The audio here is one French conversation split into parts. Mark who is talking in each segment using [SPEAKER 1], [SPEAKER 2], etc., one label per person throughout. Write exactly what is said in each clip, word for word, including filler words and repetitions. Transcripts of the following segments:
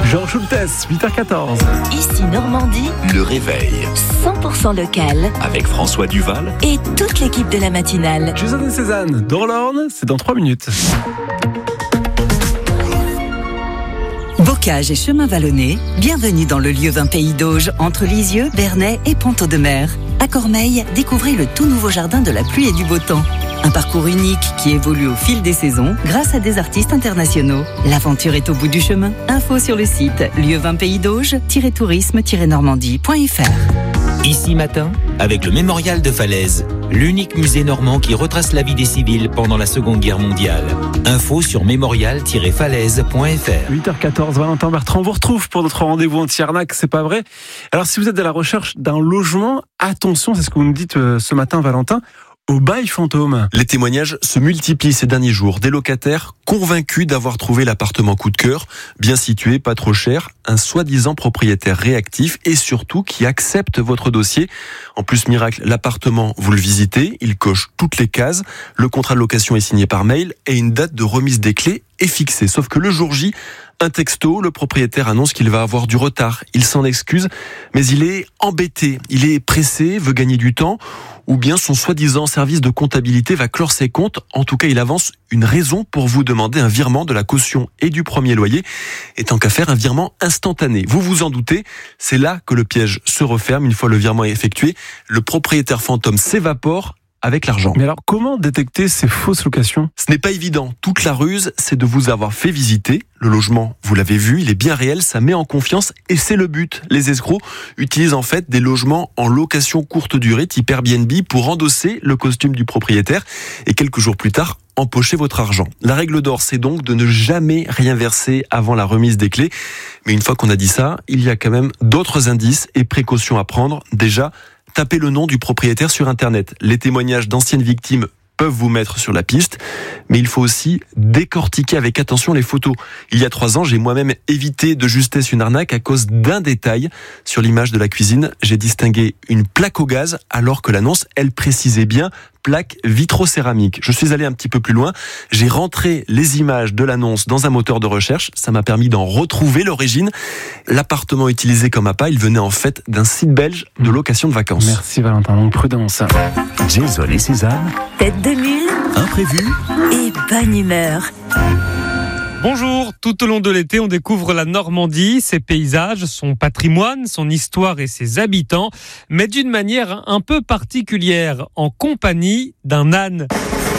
[SPEAKER 1] Jean Schultes, huit heures quatorze.
[SPEAKER 2] Ici Normandie,
[SPEAKER 3] Le réveil
[SPEAKER 2] cent pour cent local
[SPEAKER 3] avec François Duval
[SPEAKER 2] et toute l'équipe de la matinale.
[SPEAKER 1] Jason et Cézanne, dans l'Orne, c'est dans trois minutes.
[SPEAKER 4] Bocage et chemin vallonné, bienvenue dans le lieu vingt Pays d'Auge, entre Lisieux, Bernay et Pont-Audemer. À Cormeilles, découvrez le tout nouveau jardin de la pluie et du beau temps. Un parcours unique qui évolue au fil des saisons grâce à des artistes internationaux. L'aventure est au bout du chemin. Info sur le site lieu vingt pays d'Auge tiret tourisme tiret normandie point f r.
[SPEAKER 5] Ici matin, avec le Mémorial de Falaise, l'unique musée normand qui retrace la vie des civils pendant la Seconde Guerre mondiale. Info sur mémorial tiret falaise point f r.
[SPEAKER 1] huit heures quatorze, Valentin Bertrand vous retrouve pour notre rendez-vous anti-arnaque, c'est pas vrai. Alors si vous êtes à la recherche d'un logement, attention, c'est ce que vous nous dites ce matin Valentin, au bail fantôme.
[SPEAKER 6] Les témoignages se multiplient ces derniers jours. Des locataires convaincus d'avoir trouvé l'appartement coup de cœur, bien situé, pas trop cher, un soi-disant propriétaire réactif et surtout qui accepte votre dossier. En plus, miracle, l'appartement, vous le visitez, il coche toutes les cases, le contrat de location est signé par mail et une date de remise des clés est fixée. Sauf que le jour J, un texto, le propriétaire annonce qu'il va avoir du retard. Il s'en excuse, mais il est embêté, il est pressé, veut gagner du temps, ou bien son soi-disant service de comptabilité va clore ses comptes. En tout cas, il avance une raison pour vous demander un virement de la caution et du premier loyer. Et tant qu'à faire, un virement instantané. Vous vous en doutez, c'est là que le piège se referme. Une fois le virement effectué, le propriétaire fantôme s'évapore avec l'argent.
[SPEAKER 1] Mais alors, comment détecter ces fausses locations ?
[SPEAKER 6] Ce n'est pas évident. Toute la ruse, c'est de vous avoir fait visiter. Le logement, vous l'avez vu, il est bien réel, ça met en confiance et c'est le but. Les escrocs utilisent en fait des logements en location courte durée, type Airbnb, pour endosser le costume du propriétaire et quelques jours plus tard, empocher votre argent. La règle d'or, c'est donc de ne jamais rien verser avant la remise des clés. Mais une fois qu'on a dit ça, il y a quand même d'autres indices et précautions à prendre. Déjà, tapez le nom du propriétaire sur Internet. Les témoignages d'anciennes victimes peuvent vous mettre sur la piste, mais il faut aussi décortiquer avec attention les photos. Il y a trois ans, j'ai moi-même évité de justesse une arnaque à cause d'un détail. Sur l'image de la cuisine, j'ai distingué une plaque au gaz, alors que l'annonce, elle précisait bien plaque vitrocéramique. Je suis allé un petit peu plus loin. J'ai rentré les images de l'annonce dans un moteur de recherche. Ça m'a permis d'en retrouver l'origine. L'appartement utilisé comme appât, il venait en fait d'un site belge de location de vacances.
[SPEAKER 1] Merci Valentin, donc prudence.
[SPEAKER 3] Jason et Cézanne,
[SPEAKER 2] Tête de mule
[SPEAKER 3] imprévu.
[SPEAKER 2] et bonne humeur.
[SPEAKER 7] Bonjour, tout au long de l'été, on découvre la Normandie, ses paysages, son patrimoine, son histoire et ses habitants, mais d'une manière un peu particulière, en compagnie d'un âne.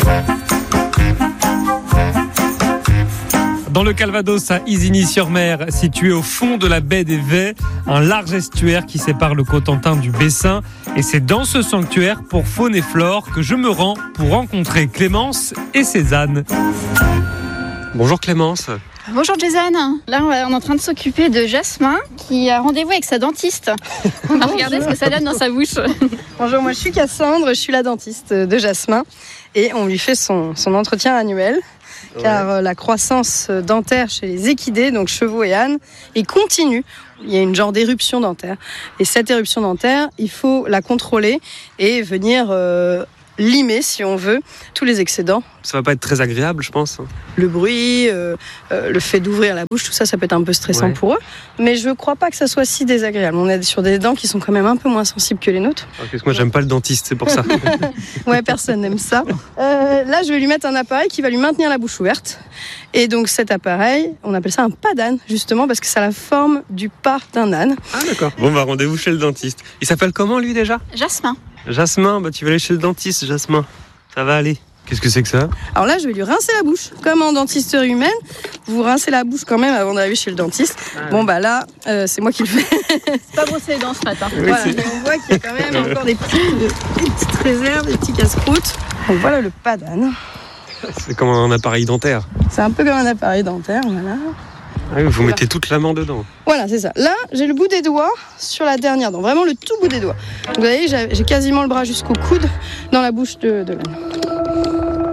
[SPEAKER 7] Dans le Calvados, à Isigny-sur-Mer, situé au fond de la baie des Vets, un large estuaire qui sépare le Cotentin du Bessin. Et c'est dans ce sanctuaire pour faune et flore que je me rends pour rencontrer Clémence et Cézanne. Bonjour Clémence.
[SPEAKER 8] Bonjour Jason. Là on est en train de s'occuper de Jasmin qui a rendez-vous avec sa dentiste. On va regarder ce que ça donne dans sa bouche.
[SPEAKER 9] Bonjour, moi je suis Cassandre, je suis la dentiste de Jasmin et on lui fait son, son entretien annuel. Ouais. Car euh, la croissance dentaire chez les équidés, donc chevaux et ânes, est continue. Il y a une genre d'éruption dentaire. Et cette éruption dentaire, il faut la contrôler et venir euh, limer, si on veut, tous les excédents.
[SPEAKER 7] Ça va pas être très agréable, je pense.
[SPEAKER 9] Le bruit, euh, euh, le fait d'ouvrir la bouche, tout ça, ça peut être un peu stressant ouais. pour eux. Mais je crois pas que ça soit si désagréable. On est sur des dents qui sont quand même un peu moins sensibles que les nôtres.
[SPEAKER 7] Okay, parce que moi, j'aime pas le dentiste, c'est pour ça.
[SPEAKER 9] Ouais, personne n'aime ça. Euh, là, je vais lui mettre un appareil qui va lui maintenir la bouche ouverte. Et donc, cet appareil, on appelle ça un pas d'âne, justement, parce que ça a la forme du pas d'un âne.
[SPEAKER 7] Ah, d'accord. Bon, bah, rendez-vous chez le dentiste. Il s'appelle comment, lui, déjà ?
[SPEAKER 8] Jasmin.
[SPEAKER 7] Jasmin, bah, tu vas aller chez le dentiste, Jasmin. Ça va aller. Qu'est-ce que c'est que ça ?
[SPEAKER 9] Alors là, je vais lui rincer la bouche. Comme en dentisterie humaine, vous rincez la bouche quand même avant d'arriver chez le dentiste. Ah, bon, bah là, euh, c'est moi qui le fais.
[SPEAKER 8] C'est pas brossé les dents ce matin.
[SPEAKER 9] Oui, voilà, mais on voit qu'il y a quand même encore des petites, des petites réserves, des petits casse-croûtes. Donc voilà le pas d'âne.
[SPEAKER 7] C'est comme un appareil dentaire.
[SPEAKER 9] C'est un peu comme un appareil dentaire, voilà.
[SPEAKER 7] Ah oui, vous voilà. Mettez toute la main dedans.
[SPEAKER 9] Voilà, c'est ça. Là, j'ai le bout des doigts sur la dernière dent. Vraiment le tout bout des doigts. Donc, vous voyez, j'ai quasiment le bras jusqu'au coude dans la bouche de, de l'âne.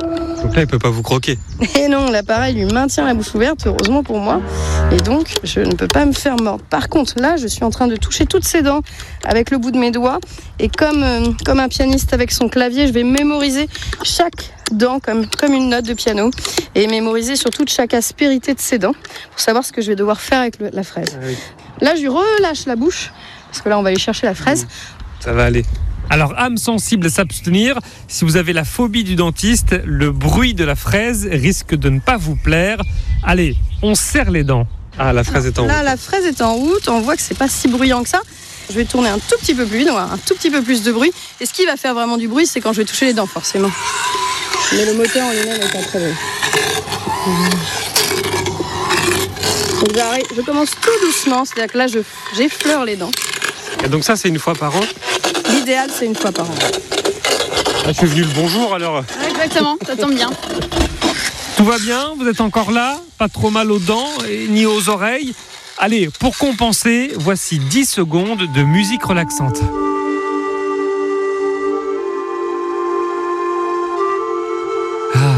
[SPEAKER 7] Donc là, il peut pas vous croquer.
[SPEAKER 9] Et non, l'appareil lui maintient la bouche ouverte, heureusement pour moi. Et donc, je ne peux pas me faire mordre. Par contre, là, je suis en train de toucher toutes ses dents avec le bout de mes doigts. Et comme, euh, comme un pianiste avec son clavier, je vais mémoriser chaque dent comme, comme une note de piano. Et mémoriser surtout chaque aspérité de ses dents pour savoir ce que je vais devoir faire avec le, la fraise.
[SPEAKER 7] Ah oui.
[SPEAKER 9] Là, je lui relâche la bouche. Parce que là, on va aller chercher la fraise.
[SPEAKER 7] Ça va aller. Alors, âme sensible, s'abstenir. Si vous avez la phobie du dentiste, le bruit de la fraise risque de ne pas vous plaire. Allez, on serre les dents. Ah, la fraise est en route.
[SPEAKER 9] Là, la fraise est en route. On voit que c'est pas si bruyant que ça. Je vais tourner un tout petit peu plus vite, on va avoir un tout petit peu plus de bruit. Et ce qui va faire vraiment du bruit, c'est quand je vais toucher les dents, forcément. Mais le moteur en lui-même est pas très bon. Donc, j'arrive, je commence tout doucement, c'est-à-dire que là, je, j'effleure les dents.
[SPEAKER 7] Et donc ça, c'est une fois par an?
[SPEAKER 9] L'idéal, c'est une fois par an.
[SPEAKER 7] Ah, je suis venu le bonjour alors.
[SPEAKER 8] Exactement, ça tombe bien.
[SPEAKER 7] Tout va bien? Vous êtes encore là? Pas trop mal aux dents et ni aux oreilles? Allez, pour compenser, voici dix secondes de musique relaxante. Ah,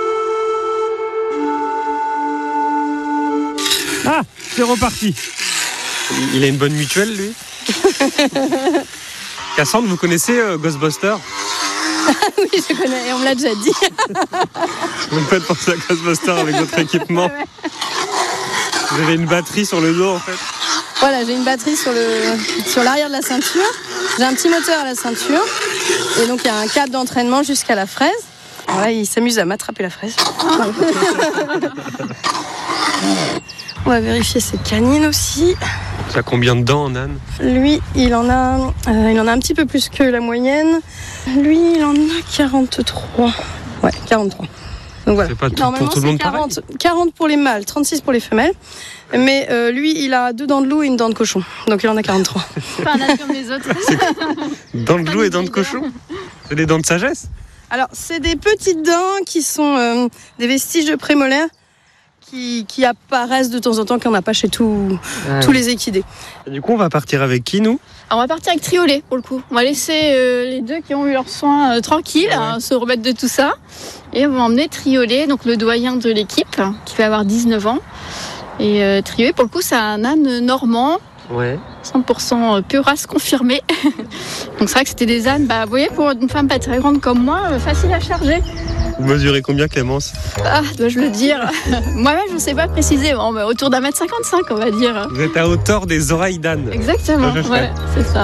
[SPEAKER 7] ah c'est reparti. Il a une bonne mutuelle, lui. Cassandre, vous connaissez euh, Ghostbusters?
[SPEAKER 9] Oui, je connais, et on me l'a déjà dit.
[SPEAKER 7] Vous me faites penser à Ghostbusters avec votre équipement. Vous avez une batterie sur le dos, en fait.
[SPEAKER 9] Voilà, j'ai une batterie sur, le, sur l'arrière de la ceinture. J'ai un petit moteur à la ceinture. Et donc, il y a un câble d'entraînement jusqu'à la fraise. Alors là, il s'amuse à m'attraper la fraise. On va vérifier ses canines aussi.
[SPEAKER 7] Tu as combien de dents, Nan?
[SPEAKER 9] Lui, il en a, euh, il en a un petit peu plus que la moyenne. Lui, il en a quarante-trois. Ouais, quarante-trois. Donc voilà.
[SPEAKER 7] C'est pas tout,
[SPEAKER 9] Normalement,
[SPEAKER 7] pour tout le monde
[SPEAKER 9] c'est quarante,
[SPEAKER 7] pareil.
[SPEAKER 9] quarante pour les mâles, trente-six pour les femelles. Mais euh, lui, il a deux dents de loup et une dent de cochon. Donc il en a quarante-trois.
[SPEAKER 8] Pas un âge comme les autres.
[SPEAKER 7] Dents de loup et dents de cochon? C'est des dents de sagesse?
[SPEAKER 9] Alors, c'est des petites dents qui sont euh, des vestiges de prémolaires qui, qui apparaissent de temps en temps, qu'on n'a pas chez tout,
[SPEAKER 7] Ah,
[SPEAKER 9] tous
[SPEAKER 7] oui.
[SPEAKER 9] les équidés.
[SPEAKER 7] Et du coup, on va partir avec qui, nous?
[SPEAKER 8] Alors, on va partir avec Triolet pour le coup. On va laisser euh, les deux qui ont eu leurs soins euh, tranquilles,
[SPEAKER 7] Ouais.
[SPEAKER 8] hein, se remettre de tout ça. Et on va emmener Triolet, donc le doyen de l'équipe, qui va avoir dix-neuf ans. Et euh, Triolet, pour le coup, c'est un âne normand,
[SPEAKER 7] Ouais.
[SPEAKER 8] cent pour cent pure race confirmée. Donc c'est vrai que c'était des ânes, bah, vous voyez, pour une femme pas très grande comme moi, euh, facile à charger.
[SPEAKER 7] Vous mesurez combien, Clémence?
[SPEAKER 8] Ah, dois-je le dire? Moi-même, je ne sais pas préciser. Bon, bah, autour d'un mètre cinquante-cinq, on va dire.
[SPEAKER 7] Vous êtes à hauteur des oreilles d'âne.
[SPEAKER 8] Exactement,
[SPEAKER 7] Je fais.
[SPEAKER 8] ouais, c'est ça.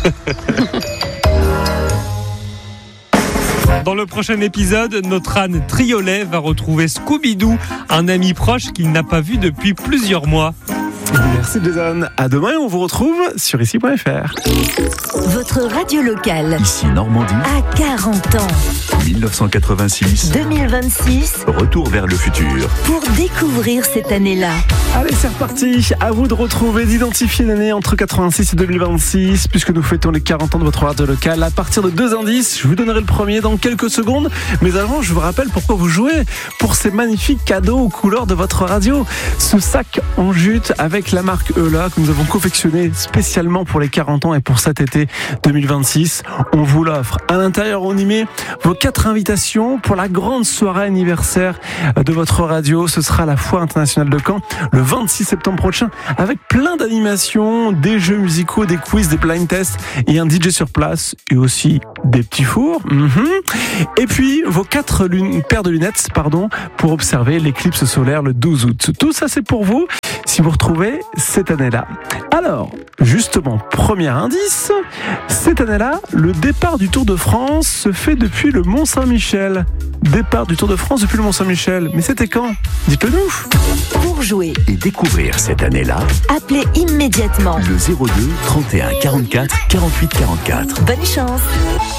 [SPEAKER 7] Dans le prochain épisode, notre âne Triolet va retrouver Scooby-Doo, un ami proche qu'il n'a pas vu depuis plusieurs mois.
[SPEAKER 1] Merci Jason. À demain et on vous retrouve sur ici point F R.
[SPEAKER 2] Votre radio locale
[SPEAKER 3] Ici Normandie,
[SPEAKER 2] à quarante ans.
[SPEAKER 3] dix-neuf cent quatre-vingt-six.
[SPEAKER 2] deux mille vingt-six,
[SPEAKER 3] Retour vers le futur.
[SPEAKER 2] pour découvrir cette année-là.
[SPEAKER 1] Allez, c'est reparti. À vous de retrouver, d'identifier l'année entre quatre-vingt-six et deux mille vingt-six, puisque nous fêtons les quarante ans de votre radio locale. À partir de deux indices, je vous donnerai le premier dans quelques secondes. Mais avant, je vous rappelle pourquoi vous jouez pour ces magnifiques cadeaux aux couleurs de votre radio. Ce sac en jute avec la marque Eula que nous avons confectionné spécialement pour les quarante ans et pour cet été deux mille vingt-six. On vous l'offre. À l'intérieur, on y met vos quatre invitations pour la grande soirée anniversaire de votre radio. Ce sera la Foire internationale de Caen le vingt-six septembre prochain avec plein d'animations, des jeux musicaux, des quiz, des blind tests et un D J sur place et aussi des petits fours. Mm-hmm. Et puis vos quatre lun- paires de lunettes pardon, pour observer l'éclipse solaire le douze août. Tout ça c'est pour vous si vous retrouvez cette année-là. Alors, justement, premier indice, cette année-là, le départ du Tour de France se fait depuis le Mont-Saint-Michel. Départ du Tour de France depuis le Mont-Saint-Michel. Mais c'était quand? Dites-le nous.
[SPEAKER 2] Pour jouer,
[SPEAKER 3] Et découvrir cette année-là,
[SPEAKER 2] appelez immédiatement.
[SPEAKER 3] le zéro deux trente et un quarante-quatre quarante-huit quarante-quatre.
[SPEAKER 2] Bonne chance.